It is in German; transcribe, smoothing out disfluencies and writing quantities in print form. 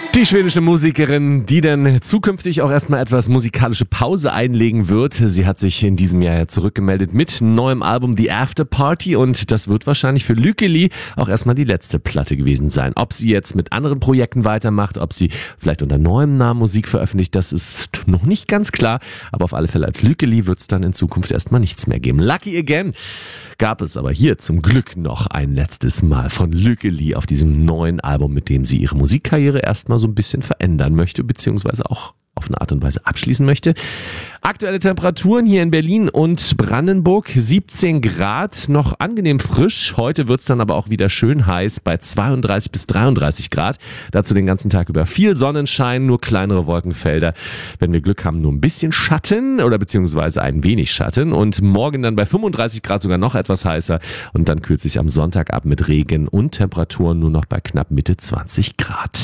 Die schwedische Musikerin, die dann zukünftig auch erstmal etwas musikalische Pause einlegen wird. Sie hat sich in diesem Jahr ja zurückgemeldet mit neuem Album The After Party und das wird wahrscheinlich für Lykeli auch erstmal die letzte Platte gewesen sein. Ob sie jetzt mit anderen Projekten weitermacht, ob sie vielleicht unter neuem Namen Musik veröffentlicht, das ist noch nicht ganz klar. Aber auf alle Fälle als Lykeli wird es dann in Zukunft erstmal nichts mehr geben. Lucky Again gab es aber hier zum Glück noch ein letztes Mal von Lykeli auf diesem neuen Album, mit dem sie ihre Musikkarriere erstmal so ein bisschen verändern möchte, beziehungsweise auch auf eine Art und Weise abschließen möchte. Aktuelle Temperaturen hier in Berlin und Brandenburg, 17 Grad, noch angenehm frisch. Heute wird's dann aber auch wieder schön heiß bei 32 bis 33 Grad. Dazu den ganzen Tag über viel Sonnenschein, nur kleinere Wolkenfelder. Wenn wir Glück haben, nur ein bisschen Schatten oder beziehungsweise ein wenig Schatten. Und morgen dann bei 35 Grad sogar noch etwas heißer. Und dann kühlt sich am Sonntag ab mit Regen und Temperaturen nur noch bei knapp Mitte 20 Grad.